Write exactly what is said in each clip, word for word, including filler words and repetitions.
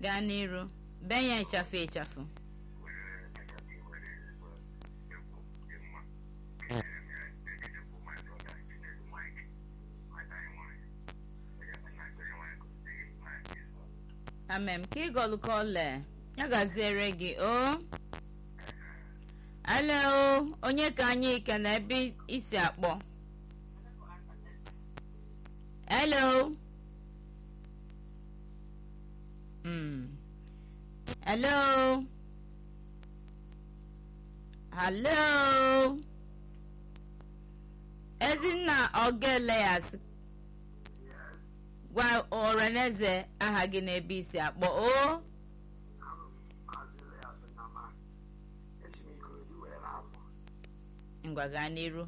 gaa n'iru benye ịchafụ ịchafụ amem ka ịgọlụ ka ọle ya gaziere gị o alo onye ka anyị ke na ebe isi akpọ hello mm. hello hello ezinna ogele ya gwa Oreneze aha gị n'ebe isi akpọ o ngwa gaa n'iru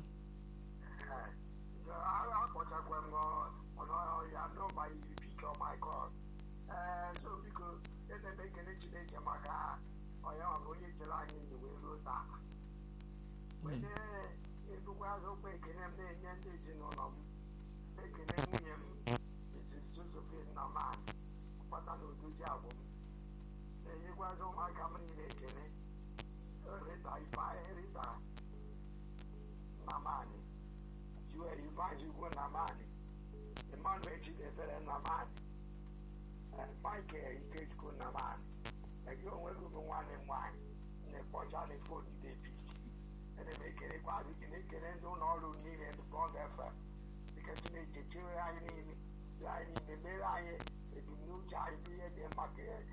Namani, you are invited to go Namani. The man who is there Namani. Mike, he takes go Namani. Like you will go one and one. And the Pojani food in the beach. And they make it quasi can make it and don't all who need and the bond effort. Because you make the children I need, I need the bear I if you know child be at the market.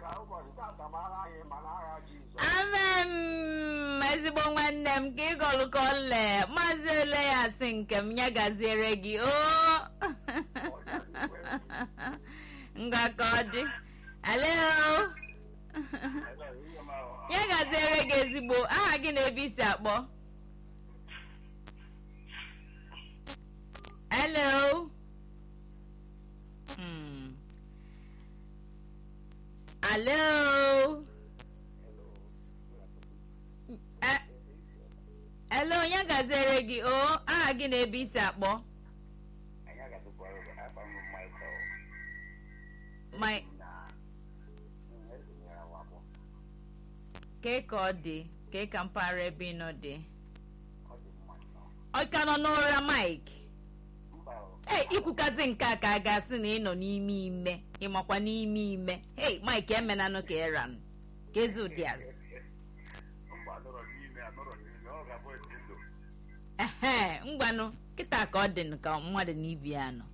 Amen. Ezigbo nwanne m ka ịgọlụ ka ọle maazị ele ya sị nke m ya gaziere gị o ngwa ka ọ dị alo ya gaziere gị ezigbo aha gị na-ebe isi akpọ hello hmm. Hello. Hello, onye gazere gị o aha gị na-ebe isi akpọ ka ka ọ dị ka ka mpaghara ebe ị nọ dị ọ ka nọ n'ụra Mike ee ikwukazi nke a ka a ga-asị na ị nọ n'ime ime ịmakwa n'ime ime hey Mike emenanụ ka eran ka ezi ụdịaz ehe ngwanụ kịta ka ọ dị ka mmadụ n'ibi ya nọ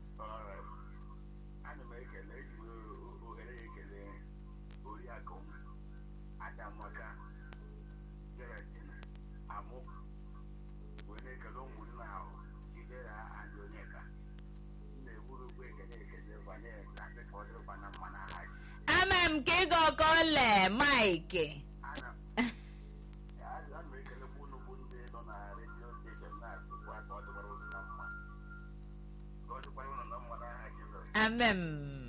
Amem ka ịga ọka ole Mike Amem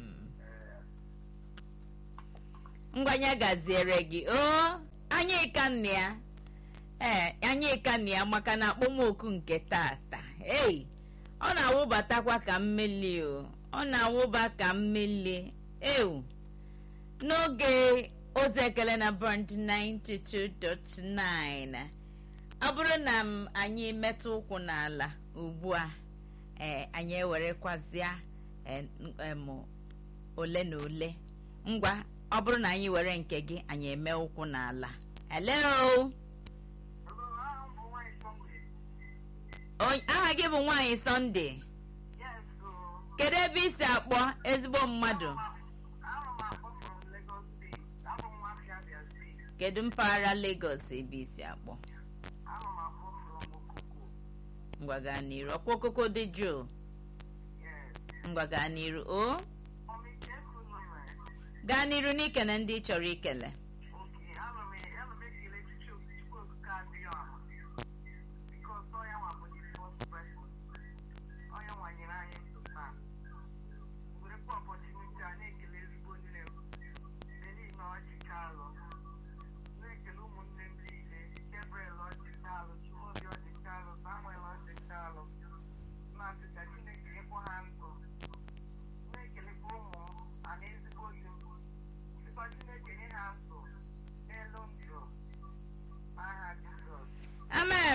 ngwanya gaziere gị o anyị ka nne ya ee anyị ka nne ya maka na akpọmoku nke tata ei ọ na-awụbatakwa ka mmeli o ọ na-awụba ka mmeli ewu n'oge ozi ekele na Bond ninety-two point nine ọ bụrụ na m anyị metụ ụkwụ n'ala ugbu a ee anyị ewerekwazịa em ole na ole ngwa ọ bụrụ na anyị were nke gị anyị eme ụkwụ n'ala hello aha gị bụ nwaanyị Sunday kedu ebe isi akpọ ezigbo mmadụ kedu mpaghara Lagos ebe isi akpọ ngwa gaa n'iru ọkwa okoko dị jụụ ngwa gaa n'iru o gaa n'iru n'ikele ndị ị chọrọ ikele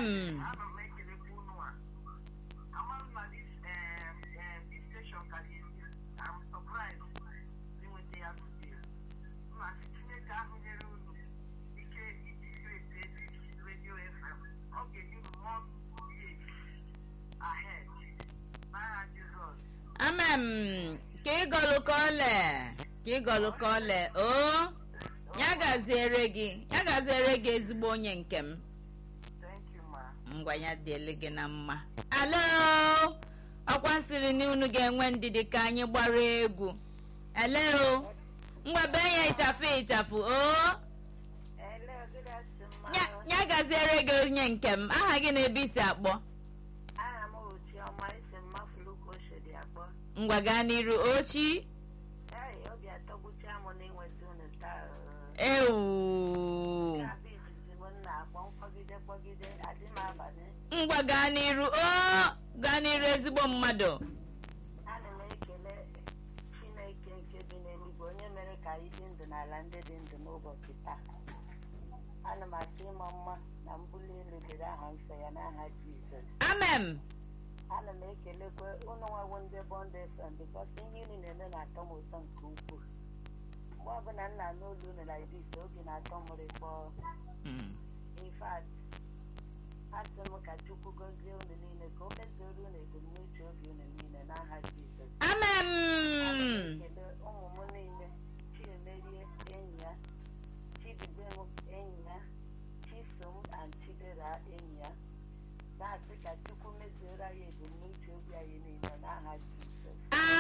amen Ana m ekelekwa unu a. Ama m na this um, um, this station ka ga-esi. I'm surprised inweta ya today. Ma sị Chineke ahụ nyere unu ike iji create this radio F M. Ọ ga-enye unu more years ahead. N'aha Jizọs. amen ka ịgọlụ ka ole ka ịgọlụ ka ole o ya gaziere gị ya gaziere gị ezigbo onye nke m. Thank you, ma. ngwa ya dịrị gị na mma. alo ọkwa nsịrị na unu ga-enwe ndidi ka anyị gbara egwu. alo ngwa bee ya ịchafụ ịchafụ o Hello, good afternoon. ya ya gaziere gị onye nke m. aha gị na-ebe isi akpọ. Aha m Ochi ọma isi mmafulu ka ochie dị akpọ. ngwa gaa n'iru ochi. Ee, obi atọgbucha m na inweta unu taa. ewu Ga-abụ izizi m na-akpọ mkpọgide kpọgide adị m abalị. ngwa gaa n'iru o gaa n'iru ezigbo mmadụ. Ana m ekele Chineke nke bi n'eluigwe onye mere ka anyị dị ndụ n'ala ndị dị ndụ n'ụbọchị taa. Ana m asị ịma mma na mbuli elu dịrị aha nsọ ya n'aha Jizọs. amen Ana m ekelekwa ụnụ nwawo ndị Bond F M bikọs ihe unu na-eme na-atọ m ụtọ nke ukwuu. Mgbe ọbụla m na-anụ olu unu na ibis obi na-atọ m rịkpọ. Mm. In fact, asị m ka Chukwu gọzie unu niile ka o mezuoro unu ebumnuche obi unu niile n'aha Jizọs. amen Ekele ụmụ m niile Chiemerie enyi ya, Chidubem enyi ya, Chisom and Chidera enyi ya. Na-asị ka Chukwu mezuoro anyị ebumnuche obi anyị niile n'aha Jizọs.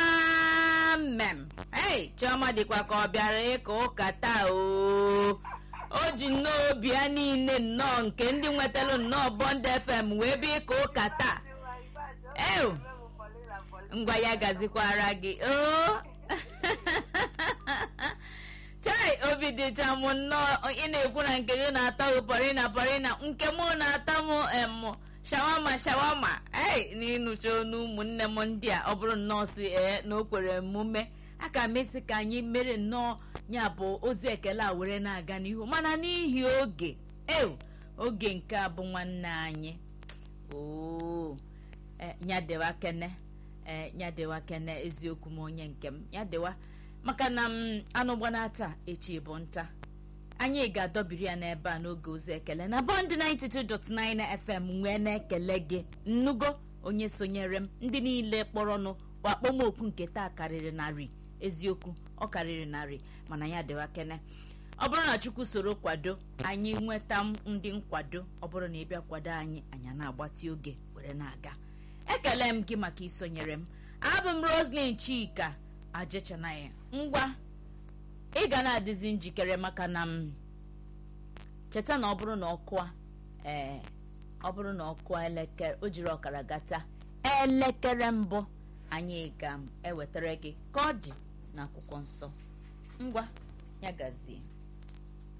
amen. Hey, Chioma dịkwa ka ọ bịara ịka ụka taa o o ji nnọọ obi ya niile nnọọ nke ndị nwetara nnọọ Bond F M wee bịa ịka ụka taa. Ew, ngwa ya gazikwara gị o chai obi dịcha m nnọọ ị na-ekwu na nke gị na-atọ gị pọrịna pọrịna nke mụ na-atọ m em shawama shawama ei n'ịnụcha ọnụ ụmụnne m ndị a ọ bụrụ nnọọ si ee na o kwere omume aka m esi ka anyị mere nnọọ ya bụ ozi ekele a were na-aga n'ihu mana n'ihi oge ew oge nke a bụ nwanne anyị oo nyadewa kene ee nyadewa kene eziokwu m onye nke m nyadewa maka na m anụ gbana taa echi bụ nta anyị ga-adọbiri ya n'ebe a n'oge ozi ekele na Bond ninety-two point nine F M nwee na-ekele gị nnugo onye sonyere m ndị niile kpọrọnụ akpọmokwu nke taa karịrị narị eziokwu ọ karịrị narị mana ya dịwa kene ọ bụrụ na Chukwu soro kwado anyị nweta ndị nkwado ọ bụrụ na ịbịa kwado anyị anya na-agbati oge were na-aga ekele m gị maka isonyere m abụ m Roslyn Chika Ajechanaya ngwa ị ga na-adịzi njikere maka na m cheta na ọ bụrụ na ọkụa ee ọ bụrụ na ọkụa elekere o jiri ọkara gata elekere mbụ anyị ga-ewetara gị ka ọ dị n'akwụkwọ nsọ ngwa ya gazie